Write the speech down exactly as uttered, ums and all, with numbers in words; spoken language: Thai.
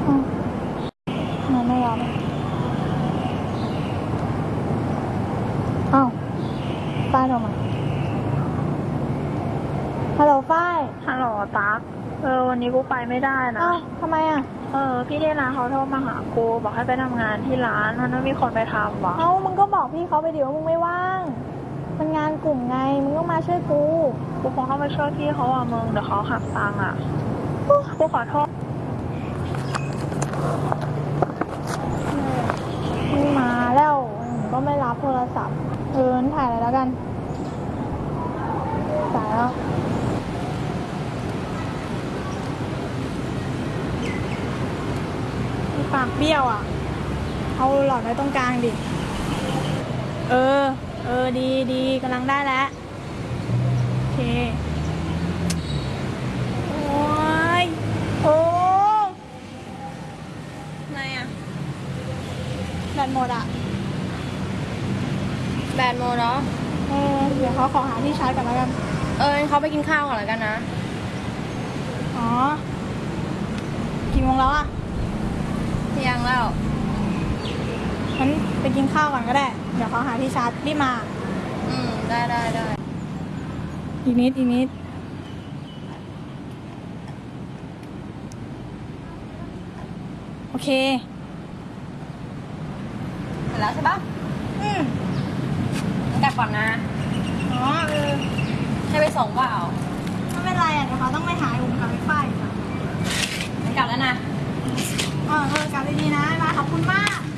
มันไม่รับอ้าวฝ้ายโทรมาฮัลโหลฝ้ายฮัลโหลตั๊กเออวันนี้กูไปไม่ได้นะอ้าวทำไมอ่ะเออพี่ที่ร้านเขาโทรมาหากูบอกให้ไปทำงานที่ร้านมันไม่มีคนไปทำว่ะเอ้ามึงก็บอกพี่เขาไปดิว่ามึงไม่ว่างมันงานกลุ่มไงมึงก็มาช่วยกูกูคงต้องไปช่วยพี่เขาอ่ะมึงเดี๋ยวเขาหักตังค์อ่ะกูขอโทษมึงมาแล้วมึงก็ไม่รับโทรศัพท์เออถ่ายเลยแล้วกันสายแล้วปากเบี้ยวอ่ะเอาหลอดไว้ตรงกลางดิเออเออดีดีกำลังได้แล้วโอเคโอ้ยโอ้ไงอ่ะแบตหมดอ่ะแบตโมเนาะเออเดี๋ยวเขาขอหาที่ชาร์จก่อนแล้วกันเออเขาไปกินข้าวก่อนแล้วกันนะอ๋อกี่โมงแล้วอ่ะเที่ยงแล้วงั้นไปกินข้าวก่อนก็ได้เดี๋ยวเขาหาที่ชาร์จรีบมาอืมได้ได้ได้อีกนิดอีกนิดโอเคเสร็จแล้วใช่ปะอืมกลับก่อนนะอ๋อเออให้ไปส่งเปล่าไม่เป็นไรอ่ะเดี๋ยวเขาต้องไปหาอุ่มกับไอ้ฝ้ายค่ะกลับแล้วนะเออเออกลับดีๆนะมาขอบคุณมาก